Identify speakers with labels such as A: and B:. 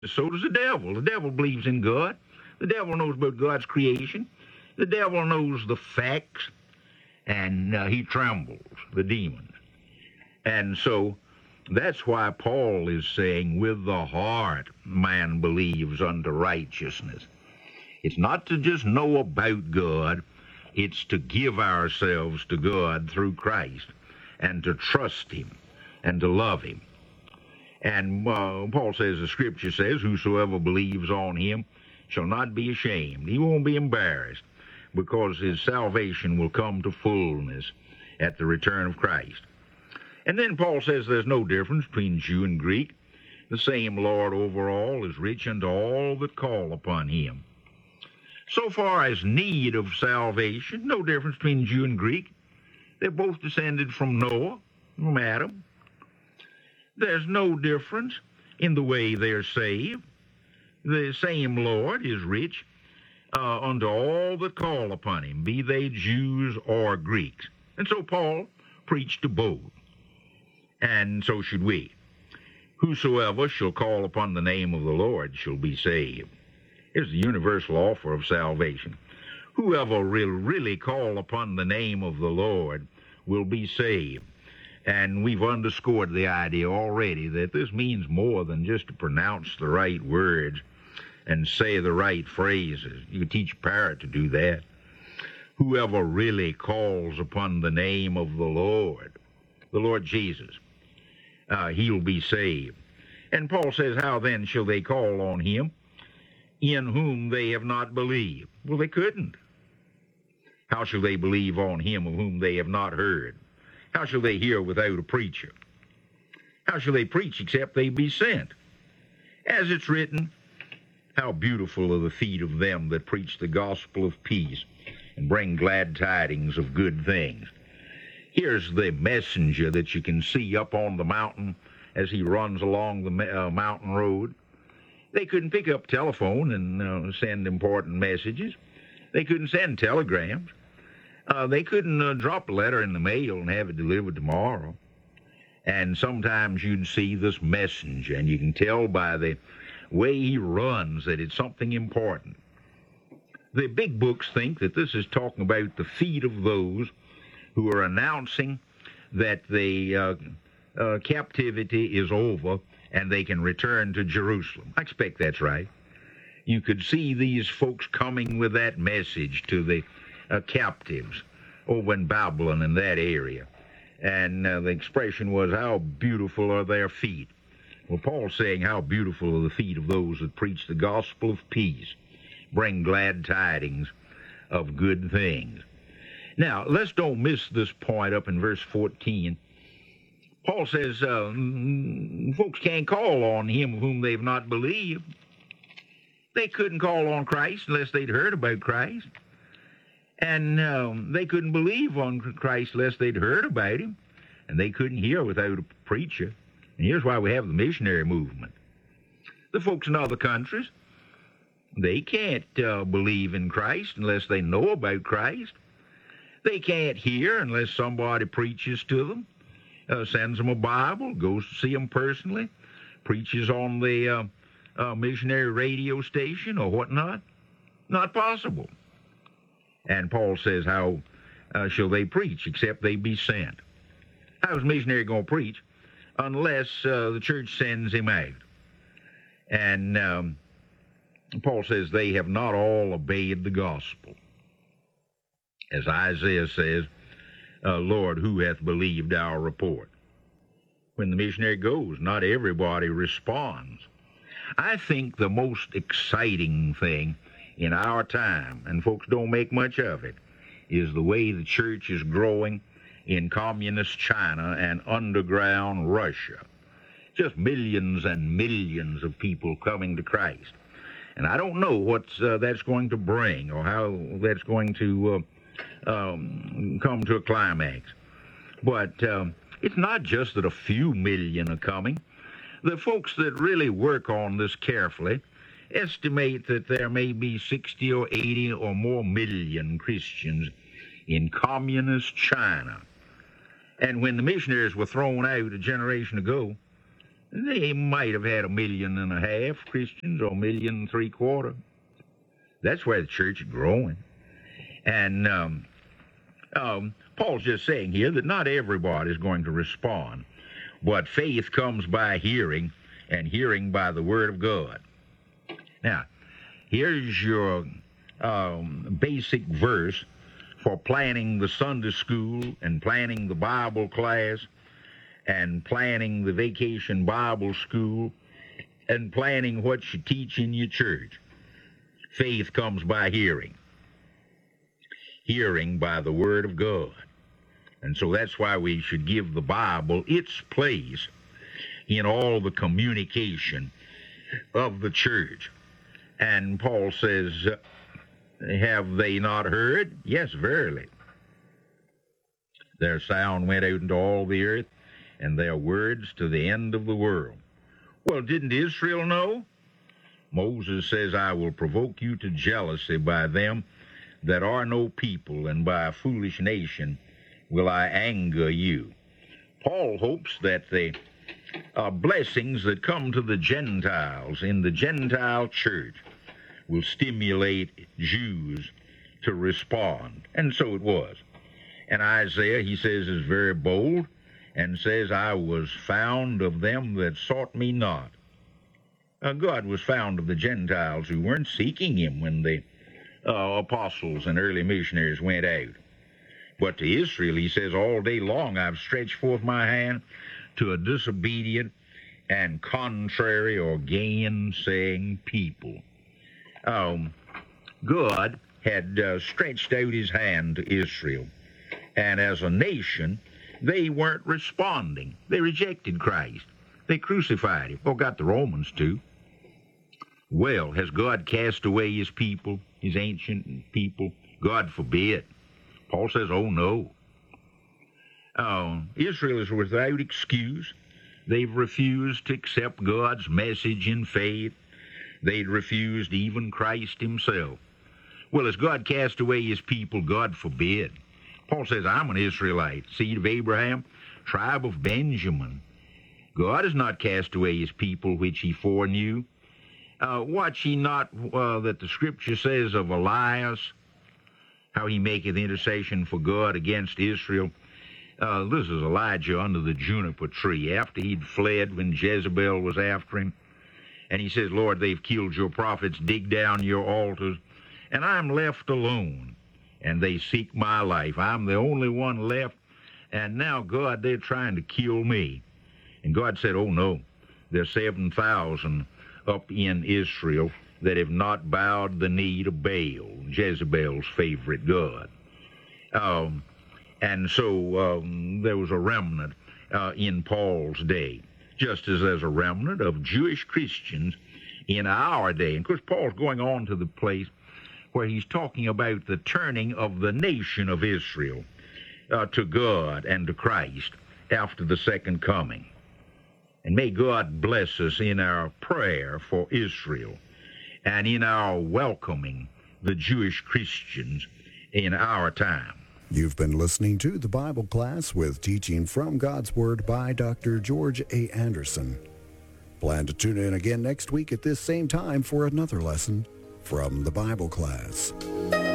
A: So does the devil. The devil believes in God. The devil knows about God's creation. The devil knows the facts, and he trembles, the demons. And so that's why Paul is saying, with the heart man believes unto righteousness. It's not to just know about God, it's to give ourselves to God through Christ and to trust him and to love him. And Paul says, the scripture says, whosoever believes on him shall not be ashamed. He won't be embarrassed because his salvation will come to fullness at the return of Christ. And then Paul says there's no difference between Jew and Greek. The same Lord over all is rich unto all that call upon him. So far as need of salvation, no difference between Jew and Greek. They're both descended from Noah, from Adam. There's no difference in the way they're saved. The same Lord is rich unto all that call upon him, be they Jews or Greeks. And so Paul preached to both. And so should we. Whosoever shall call upon the name of the Lord shall be saved. Here's the universal offer of salvation. Whoever will really call upon the name of the Lord will be saved. And we've underscored the idea already that this means more than just to pronounce the right words and say the right phrases. You can teach a parrot to do that. Whoever really calls upon the name of the Lord Jesus, he'll be saved. And Paul says, how then shall they call on him in whom they have not believed? Well, they couldn't. How shall they believe on him of whom they have not heard? How shall they hear without a preacher? How shall they preach except they be sent? As it's written, how beautiful are the feet of them that preach the gospel of peace and bring glad tidings of good things. Here's the messenger that you can see up on the mountain as he runs along the mountain road. They couldn't pick up telephone and send important messages. They couldn't send telegrams. They couldn't drop a letter in the mail and have it delivered tomorrow. And sometimes you'd see this messenger, and you can tell by the way he runs that it's something important. The big books think that this is talking about the feet of those who are announcing that the captivity is over and they can return to Jerusalem. I expect that's right. You could see these folks coming with that message to the captives over in Babylon in that area. And the expression was, how beautiful are their feet. Well, Paul's saying, how beautiful are the feet of those that preach the gospel of peace, bring glad tidings of good things. Now, let's don't miss this point up in verse 14. Paul says, folks can't call on him whom they've not believed. They couldn't call on Christ unless they'd heard about Christ. And they couldn't believe on Christ unless they'd heard about him. And they couldn't hear without a preacher. And here's why we have the missionary movement. The folks in other countries, they can't believe in Christ unless they know about Christ. They can't hear unless somebody preaches to them, sends them a Bible, goes to see them personally, preaches on the missionary radio station or whatnot. Not possible. And Paul says, how shall they preach except they be sent? How is a missionary going to preach unless the church sends him out? And Paul says they have not all obeyed the gospel. As Isaiah says, Lord, who hath believed our report? When the missionary goes, not everybody responds. I think the most exciting thing in our time, and folks don't make much of it, is the way the church is growing in communist China and underground Russia. Just millions and millions of people coming to Christ. And I don't know what that's going to bring or how that's going to come to a climax. But it's not just that a few million are coming. The folks that really work on this carefully estimate that there may be 60 or 80 or more million Christians in communist China. And when the missionaries were thrown out a generation ago, They might have had 1.5 million Christians or 1.75 million. That's where the church is growing. And Paul's just saying here that not everybody is going to respond, but faith comes by hearing, and hearing by the Word of God. Now, here's your basic verse for planning the Sunday school and planning the Bible class and planning the vacation Bible school and planning what you teach in your church. Faith comes by hearing. Hearing by the Word of God. And so that's why we should give the Bible its place in all the communication of the church. And Paul says, have they not heard? Yes, verily. Their sound went out into all the earth, and their words to the end of the world. Well, didn't Israel know? Moses says, I will provoke you to jealousy by them that are no people, and by a foolish nation will I anger you. Paul hopes that the blessings that come to the Gentiles in the Gentile church will stimulate Jews to respond. And so it was. And Isaiah, he says, is very bold and says, I was found of them that sought me not. God was found of the Gentiles who weren't seeking him when the apostles and early missionaries went out. But to Israel, he says, all day long I've stretched forth my hand to a disobedient and contrary or gainsaying people. God had stretched out his hand to Israel, and as a nation, they weren't responding. They rejected Christ. They crucified him. Well, got the Romans too. Well, has God cast away his people, his ancient people? God forbid. Paul says, oh no. Israel is without excuse. They've refused to accept God's message in faith. They'd refused even Christ himself. Well, has God cast away his people? God forbid. Paul says, I'm an Israelite, seed of Abraham, tribe of Benjamin. God has not cast away his people which he foreknew. Watch ye not that the Scripture says of Elias, how he maketh intercession for God against Israel. This is Elijah under the juniper tree, after he'd fled when Jezebel was after him. And he says, Lord, they've killed your prophets, dig down your altars, and I'm left alone, and they seek my life. I'm the only one left, and now, God, they're trying to kill me. And God said, oh no, there's 7,000 up in Israel that have not bowed the knee to Baal, Jezebel's favorite god. And so there was a remnant in Paul's day, just as there's a remnant of Jewish Christians in our day. And of course, Paul's going on to the place where he's talking about the turning of the nation of Israel to God and to Christ after the second coming. And may God bless us in our prayer for Israel and in our welcoming the Jewish Christians in our time.
B: You've been listening to the Bible Class with teaching from God's Word by Dr. George A. Anderson. Plan to tune in again next week at this same time for another lesson from the Bible Class.